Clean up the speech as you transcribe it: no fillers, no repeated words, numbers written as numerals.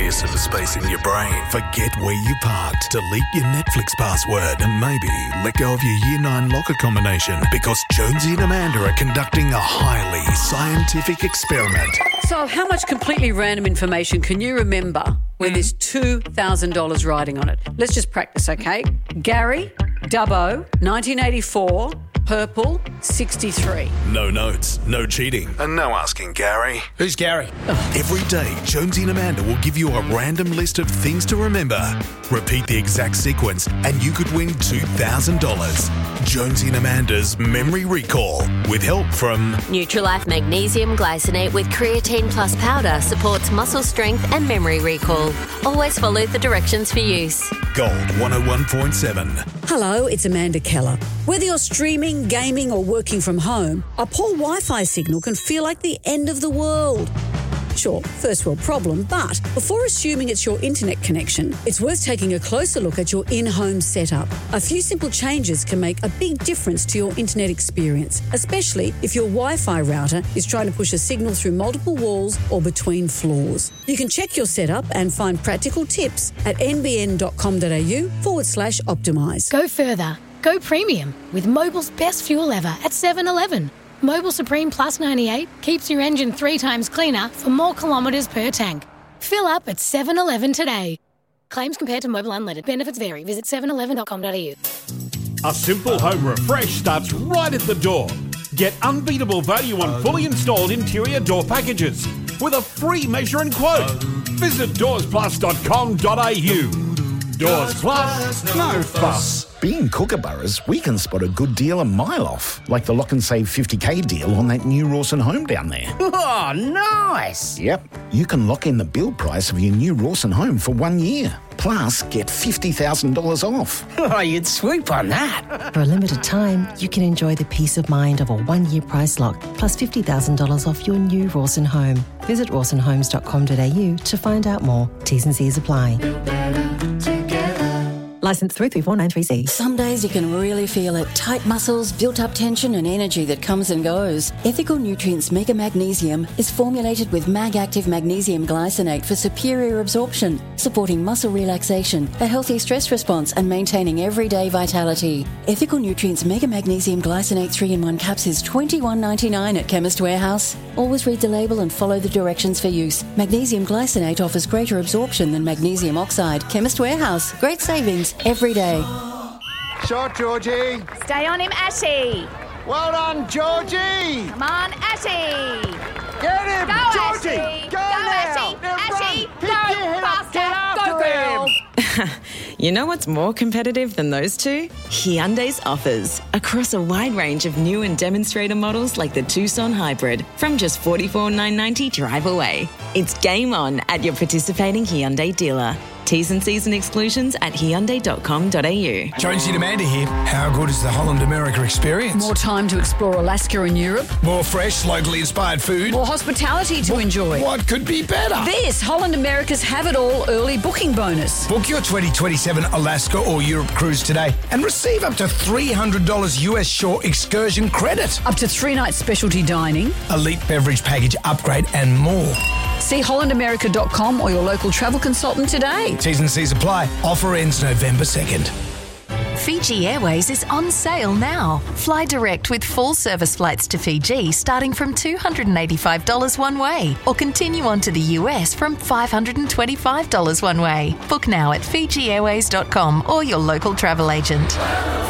oblivious of the space in your brain. Forget where you parked. Delete your Netflix password and maybe let go of your Year 9 locker combination because Jonesy and Amanda are conducting a highly scientific experiment. So how much completely random information can you remember when there's $2,000 riding on it? Let's just practice, okay? Gary, Dubbo, 1984, purple, 63. No notes, no cheating, and no asking Gary. Who's Gary? Every day, Jonesy and Amanda will give you a random list of things to remember. Repeat the exact sequence and you could win $2,000. Jonesy and Amanda's Memory Recall with help from Nutrilife Magnesium Glycinate with Creatine Plus powder supports muscle strength and memory recall. Always follow the directions for use. Gold 101.7. Hello, it's Amanda Keller. Whether you're streaming, gaming or working from home, a poor Wi-Fi signal can feel like the end of the world. Sure, first world problem, but before assuming it's your internet connection, it's worth taking a closer look at your in-home setup. A few simple changes can make a big difference to your internet experience, especially if your Wi-Fi router is trying to push a signal through multiple walls or between floors. You can check your setup and find practical tips at nbn.com.au/optimise. Go further. Go premium with Mobil's best fuel ever at 7-Eleven. Mobil Supreme Plus 98 keeps your engine 3 times cleaner for more kilometres per tank. Fill up at 7-Eleven today. Claims compared to Mobil Unleaded. Benefits vary. Visit 7eleven.com.au. A simple home refresh starts right at the door. Get unbeatable value on fully installed interior door packages with a free measure and quote. Visit doorsplus.com.au. Doors Plus, no fuss. Being Kookaburras, we can spot a good deal a mile off, like the Lock and Save 50k deal on that new Rawson home down there. Oh, nice! Yep, you can lock in the build price of your new Rawson home for 1 year. Plus, get $50,000 off. Oh, you'd swoop on that. For a limited time, you can enjoy the peace of mind of a 1-year price lock, plus $50,000 off your new Rawson home. Visit rawsonhomes.com.au to find out more. T's and C's apply. Licence 33493C. Some days you can really feel it. Tight muscles, built-up tension and energy that comes and goes. Ethical Nutrients Mega Magnesium is formulated with Mag-Active Magnesium Glycinate for superior absorption, supporting muscle relaxation, a healthy stress response and maintaining everyday vitality. Ethical Nutrients Mega Magnesium Glycinate 3-in-1 caps is $21.99 at Chemist Warehouse. Always read the label and follow the directions for use. Magnesium Glycinate offers greater absorption than magnesium oxide. Chemist Warehouse. Great savings every day. Shot, Georgie. Stay on him, Ashy. Well done, Georgie. Come on, Ashy. Get him, Go, Georgie. Ashy. Go now. Ashy. Go, faster. Go, girl. You know what's more competitive than those two? Hyundai's offers. Across a wide range of new and demonstrator models like the Tucson Hybrid from just $44,990 drive away. It's game on at your participating Hyundai dealer. T's and C's and exclusions at Hyundai.com.au. Jonesy and Amanda here. How good is the Holland America experience? More time to explore Alaska and Europe. More fresh, locally inspired food. More hospitality to enjoy. What could be better? This Holland America's Have It All early booking bonus. Book your 2027 Alaska or Europe cruise today and receive up to $300 US shore excursion credit. Up to 3 nights specialty dining. Elite beverage package upgrade and more. See hollandamerica.com or your local travel consultant today. T's and C's apply. Offer ends November 2nd. Fiji Airways is on sale now. Fly direct with full service flights to Fiji starting from $285 one way, or continue on to the US from $525 one way. Book now at FijiAirways.com or your local travel agent.